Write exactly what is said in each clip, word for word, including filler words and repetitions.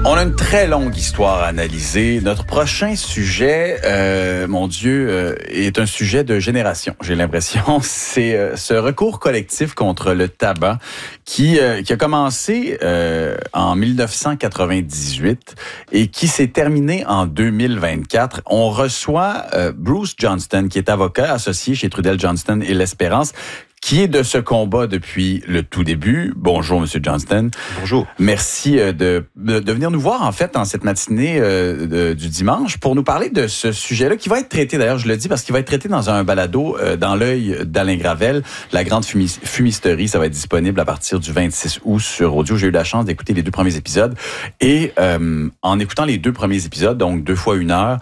On a une très longue histoire à analyser. Notre prochain sujet, euh, mon Dieu, euh, est un sujet de génération, j'ai l'impression. C'est euh, ce recours collectif contre le tabac qui, euh, qui a commencé euh, en dix-neuf cent quatre-vingt-dix-huit et qui s'est terminé en deux mille vingt-quatre. On reçoit euh, Bruce Johnston, qui est avocat associé chez Trudel Johnston et L'Espérance, qui est de ce combat depuis le tout début. Bonjour, Monsieur Johnston. Bonjour. Merci de, de, de venir nous voir, en fait, en cette matinée euh, de, du dimanche pour nous parler de ce sujet-là qui va être traité, d'ailleurs, je le dis, parce qu'il va être traité dans un balado euh, dans l'œil d'Alain Gravel, La Grande Fumis- Fumisterie. Ça va être disponible à partir du vingt-six août sur audio. J'ai eu la chance d'écouter les deux premiers épisodes. Et euh, en écoutant les deux premiers épisodes, donc deux fois une heure,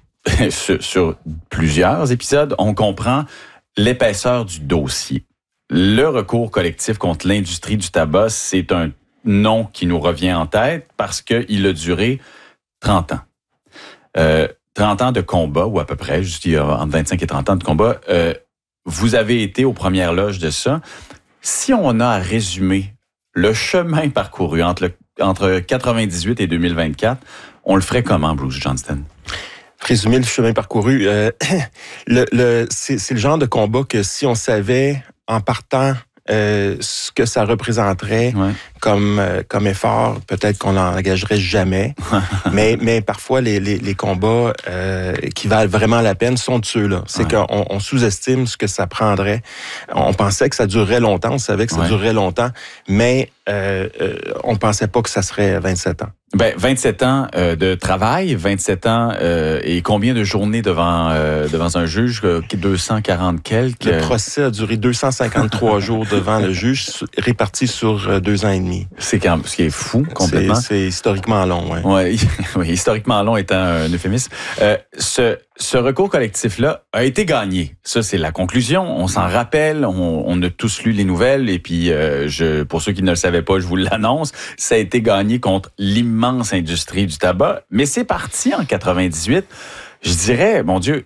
sur, sur plusieurs épisodes, on comprend l'épaisseur du dossier. Le recours collectif contre l'industrie du tabac, c'est un nom qui nous revient en tête parce qu'il a duré trente ans. Euh, trente ans de combat, ou à peu près, juste il y a entre vingt-cinq et trente ans de combat. Euh, vous avez été aux premières loges de ça. Si on a à résumer le chemin parcouru entre, le, entre quatre-vingt-dix-huit et deux mille vingt-quatre, on le ferait comment, Bruce Johnston? Résumer le chemin parcouru, euh, le, le, c'est, c'est le genre de combat que si on savait en partant euh, ce que ça représenterait ouais. comme euh, comme effort, peut-être qu'on n'engagerait jamais. mais mais parfois les les, les combats euh, qui valent vraiment la peine sont de ceux-là. C'est ouais. qu'on on sous-estime ce que ça prendrait. On pensait que ça durerait longtemps, on savait que ça ouais. durerait longtemps, mais euh, euh, on pensait pas que ça serait vingt-sept ans. Ben, vingt-sept ans euh, de travail, vingt-sept ans euh, et combien de journées devant euh, devant un juge? deux cent quarante quelques? Le procès a duré deux cent cinquante-trois jours devant le juge, répartis sur euh, deux ans et demi. C'est quand, ce qui est fou, complètement. C'est, c'est historiquement long, oui. Ouais, oui, historiquement long étant un euphémisme. Euh, ce, ce recours collectif-là a été gagné. Ça, c'est la conclusion. On s'en rappelle, on, on a tous lu les nouvelles et puis, euh, je, pour ceux qui ne le savaient pas, je vous l'annonce, ça a été gagné contre l'immense industrie du tabac. Mais c'est parti en quatre-vingt-dix-huit. Je dirais, mon Dieu,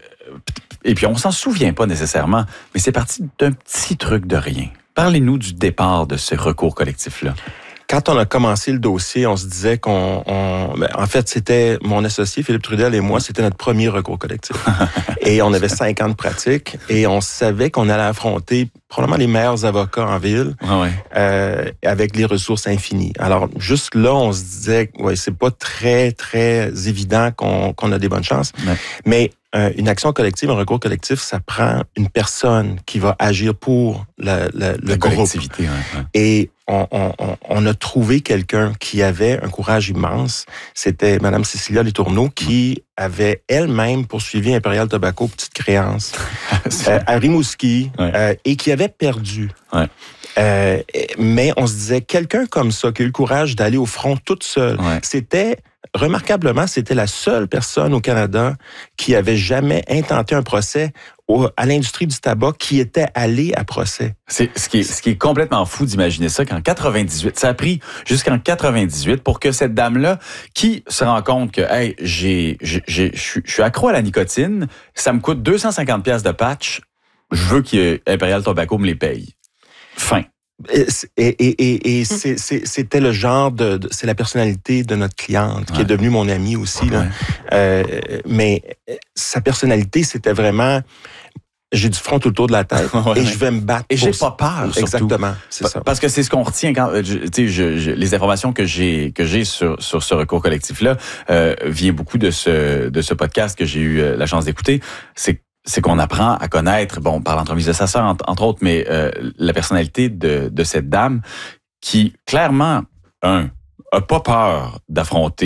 et puis on s'en souvient pas nécessairement, mais c'est parti d'un petit truc de rien. Parlez-nous du départ de ce recours collectif-là. Quand on a commencé le dossier, on se disait qu'on... On, ben, en fait, c'était mon associé, Philippe Trudel et moi, c'était notre premier recours collectif. Et on avait cinq ans de pratique et on savait qu'on allait affronter probablement les meilleurs avocats en ville ah ouais. euh, avec les ressources infinies. Alors, juste là, on se disait, ouais, c'est pas très, très évident qu'on, qu'on a des bonnes chances. Ouais. Mais euh, une action collective, un recours collectif, ça prend une personne qui va agir pour la, la, le la groupe. collectivité. Ouais, ouais. Et on, on, on a trouvé quelqu'un qui avait un courage immense. C'était Mme Cécilia Letourneau qui avait elle-même poursuivi Imperial Tobacco, petite créance, euh, à Rimouski, ouais. euh, et qui avait perdu. Ouais. Euh, mais on se disait, quelqu'un comme ça, qui a eu le courage d'aller au front toute seule, ouais. c'était... Remarquablement, c'était la seule personne au Canada qui avait jamais intenté un procès au, à l'industrie du tabac qui était allée à procès. C'est ce qui est, ce qui est complètement fou d'imaginer ça qu'en quatre-vingt-dix-huit, ça a pris jusqu'en quatre-vingt-dix-huit pour que cette dame-là, qui se rend compte que hey, j'ai, j'ai, j'ai, je suis accro à la nicotine, ça me coûte deux cent cinquante dollars de patch, je veux que Imperial Tobacco me les paye. Fin. Et, et, et, et c'est, c'est, c'était le genre de, de... C'est la personnalité de notre cliente, qui ouais. est devenue mon amie aussi. Là. Ouais. Euh, mais sa personnalité, c'était vraiment... J'ai du front autour de la tête ouais, et je vais me battre. Et j'ai pas peur, surtout. Exactement, c'est ça. Parce que c'est ce qu'on retient quand, tu sais, je, je, les informations que j'ai que j'ai sur sur ce recours collectif là euh, vient beaucoup de ce de ce podcast que j'ai eu la chance d'écouter. C'est c'est qu'on apprend à connaître, bon, par l'entremise de sa sœur, entre, entre autres, mais euh, la personnalité de, de cette dame qui, clairement, un, a pas peur d'affronter